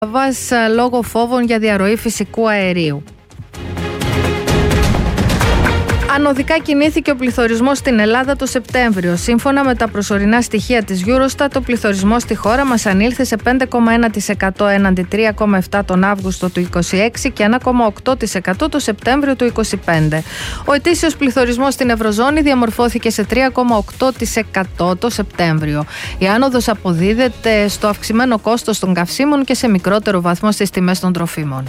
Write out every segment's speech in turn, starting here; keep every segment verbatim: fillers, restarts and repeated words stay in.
λόγω φόβων για διαρροή φυσικού αερίου. Ανωδικά κινήθηκε ο πληθωρισμός στην Ελλάδα το Σεπτέμβριο. Σύμφωνα με τα προσωρινά στοιχεία της Eurostat, ο πληθωρισμός στη χώρα μας ανήλθε σε πέντε κόμμα ένα τοις εκατό έναντι τρία κόμμα επτά τοις εκατό τον Αύγουστο του είκοσι έξι και ένα κόμμα οκτώ τοις εκατό το Σεπτέμβριο του είκοσι πέντε. Ο ετήσιος πληθωρισμός στην Ευρωζώνη διαμορφώθηκε σε τρία κόμμα οκτώ τοις εκατό το Σεπτέμβριο. Η άνοδος αποδίδεται στο αυξημένο κόστος των καυσίμων και σε μικρότερο βαθμό στις τιμές των τροφίμων.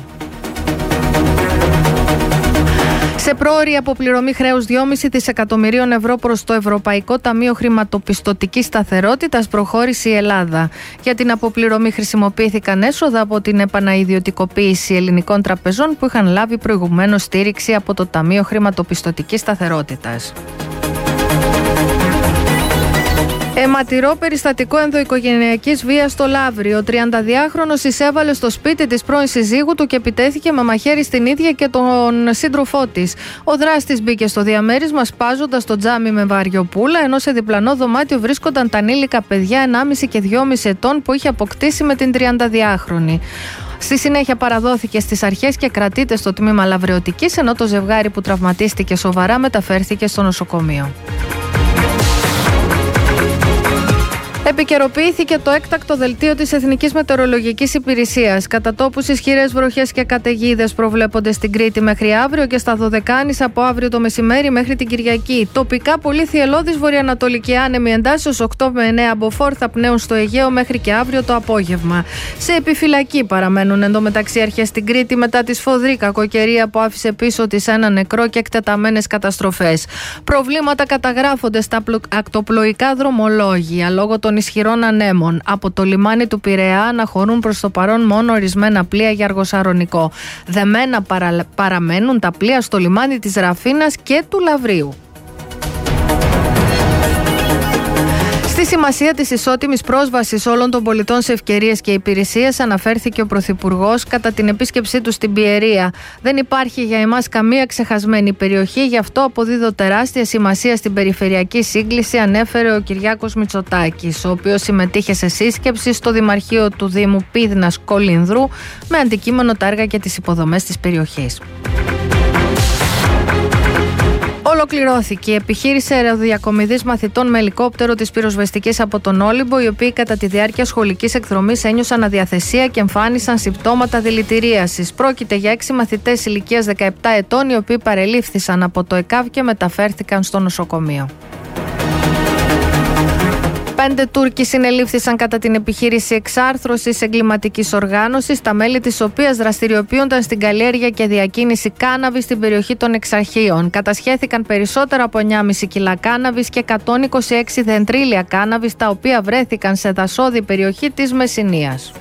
Σε πρόωρη αποπληρωμή χρέους δυόμισι δισεκατομμυρίων ευρώ προς το Ευρωπαϊκό Ταμείο Χρηματοπιστωτικής Σταθερότητας προχώρησε η Ελλάδα. Για την αποπληρωμή χρησιμοποιήθηκαν έσοδα από την επανaiδιωτικοποίηση ελληνικών τραπεζών που είχαν λάβει προηγουμένως στήριξη από το Ταμείο Χρηματοπιστωτικής Σταθερότητας. Αιματηρό περιστατικό ενδοοικογενειακής βίας στο Λαύριο. Ο τριανταδυάχρονος εισέβαλε στο σπίτι της πρώην συζύγου του και επιτέθηκε με μαχαίρι στην ίδια και τον σύντροφό της. Ο δράστης μπήκε στο διαμέρισμα σπάζοντας το τζάμι με βαριοπούλα, ενώ σε διπλανό δωμάτιο βρίσκονταν τα ανήλικα παιδιά ενάμιση και δυόμιση ετών που είχε αποκτήσει με την τριανταδυάχρονη. Στη συνέχεια παραδόθηκε στις αρχές και κρατείται στο τμήμα λαβρεωτικής, ενώ το ζευγάρι που τραυματίστηκε σοβαρά μεταφέρθηκε στο νοσοκομείο. Επικαιροποιήθηκε το έκτακτο δελτίο της Εθνικής Μετεωρολογικής Υπηρεσίας. Κατά τόπους ισχυρές βροχές και καταιγίδες προβλέπονται στην Κρήτη μέχρι αύριο και στα Δωδεκάνησα από αύριο το μεσημέρι μέχρι την Κυριακή. Τοπικά πολύ θυελλώδης βορειοανατολική άνεμη εντάσσεως οκτώ με εννέα μποφόρ θα πνέουν στο Αιγαίο μέχρι και αύριο το απόγευμα. Σε επιφυλακή παραμένουν εντωμεταξύ αρχές στην Κρήτη μετά τη σφοδρή κακοκαιρία που άφησε πίσω της ένα νεκρό και εκτεταμένες καταστροφές. Προβλήματα καταγράφονται στα ακτοπλοϊκά δρομολόγια λόγω των ισχυρών ανέμων. Από το λιμάνι του Πειραιά αναχωρούν προς το παρόν μόνο ορισμένα πλοία για αργοσαρονικό. Δεμένα παρα... παραμένουν τα πλοία στο λιμάνι της Ραφίνας και του Λαυρίου. Στη σημασία της ισότιμης πρόσβασης όλων των πολιτών σε ευκαιρίες και υπηρεσίες αναφέρθηκε ο Πρωθυπουργός κατά την επίσκεψή του στην Πιερία. Δεν υπάρχει για εμάς καμία ξεχασμένη περιοχή, γι' αυτό αποδίδω τεράστια σημασία στην περιφερειακή σύγκληση, ανέφερε ο Κυριάκος Μητσοτάκης, ο οποίος συμμετείχε σε σύσκεψη στο Δημαρχείο του Δήμου Πύδνας Κολυνδρού με αντικείμενο τα έργα και τις υποδομές της περιοχής. Ολοκληρώθηκε η επιχείρηση αεροδιακομιδής μαθητών με ελικόπτερο της πυροσβεστικής από τον Όλυμπο, οι οποίοι κατά τη διάρκεια σχολικής εκδρομής ένιωσαν αδιαθεσία και εμφάνισαν συμπτώματα δηλητηρίασης. Πρόκειται για έξι μαθητές ηλικίας δεκαεπτά ετών, οι οποίοι παρελήφθησαν από το ΕΚΑΒ και μεταφέρθηκαν στο νοσοκομείο. Πέντε Τούρκοι συνελήφθησαν κατά την επιχείρηση εξάρθρωσης εγκληματικής οργάνωσης, τα μέλη της οποίας δραστηριοποιούνταν στην καλλιέργεια και διακίνηση κάναβης στην περιοχή των Εξαρχείων. Κατασχέθηκαν περισσότερα από εννιά κόμμα πέντε κιλά κάναβης και εκατόν είκοσι έξι δεντρίλια κάναβης, τα οποία βρέθηκαν σε δασόδη περιοχή της Μεσσηνίας.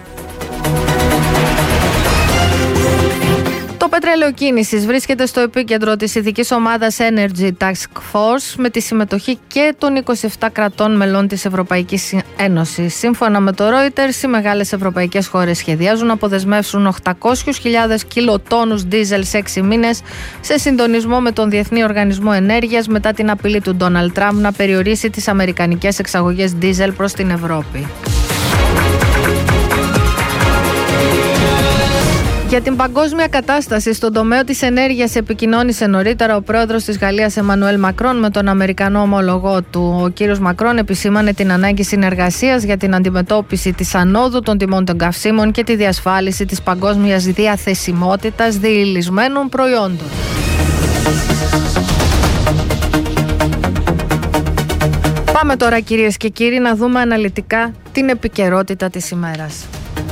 Το πετρέλαιο κίνησης βρίσκεται στο επίκεντρο της ειδικής ομάδας Energy Task Force με τη συμμετοχή και των είκοσι επτά κρατών μελών της Ευρωπαϊκής Ένωσης. Σύμφωνα με το Reuters, οι μεγάλες ευρωπαϊκές χώρες σχεδιάζουν να αποδεσμεύσουν οκτακόσιες χιλιάδες κιλοτόνους ντίζελ σε έξι μήνες σε συντονισμό με τον Διεθνή Οργανισμό Ενέργειας μετά την απειλή του Ντόναλντ Τραμπ να περιορίσει τις αμερικανικές εξαγωγές ντίζελ προς την Ευρώπη. Για την παγκόσμια κατάσταση στον τομέα της ενέργειας επικοινώνησε νωρίτερα ο πρόεδρος της Γαλλίας Εμμανουέλ Μακρόν με τον Αμερικανό ομολογό του. Ο κύριος Μακρόν επισήμανε την ανάγκη συνεργασίας για την αντιμετώπιση της ανόδου των τιμών των καυσίμων και τη διασφάλιση της παγκόσμιας διαθεσιμότητας διηλυσμένων προϊόντων. Πάμε τώρα, κυρίες και κύριοι, να δούμε αναλυτικά την επικαιρότητα της ημέρας.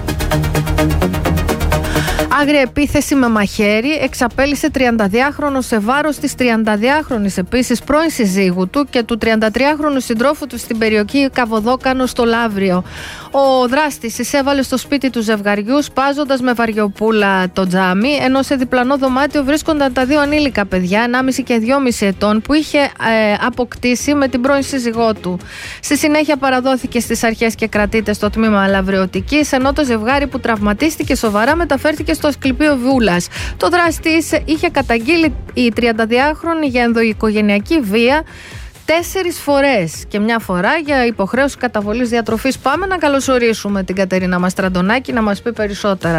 Άγρια επίθεση με μαχαίρι εξαπέλυσε τριανταδυάχρονο σε βάρος της τριανταδυάχρονης επίσης πρώην συζύγου του και του τριαντατριάχρονου συντρόφου του στην περιοχή Καβοδόκανο στο Λαύριο. Ο δράστης εισέβαλε στο σπίτι του ζευγαριού σπάζοντας με βαριοπούλα το τζάμι, ενώ σε διπλανό δωμάτιο βρίσκονταν τα δύο ανήλικα παιδιά, ενάμιση και δυόμιση ετών, που είχε ε, αποκτήσει με την πρώην σύζυγό του. Στη συνέχεια παραδόθηκε στις αρχές και κρατείται στο τμήμα λαβρεωτικής, ενώ το ζευγάρι που τραυματίστηκε σοβαρά μεταφέρθηκε στο Ασκληπείο Βούλας. Το δράστης είχε καταγγείλει η τριανταδυάχρονη για ενδοοικογενειακή βία τέσσερις φορές και μια φορά για υποχρέωση καταβολής διατροφής. Πάμε να καλωσορίσουμε την Κατερίνα Μαστραντονάκη να μας πει περισσότερα.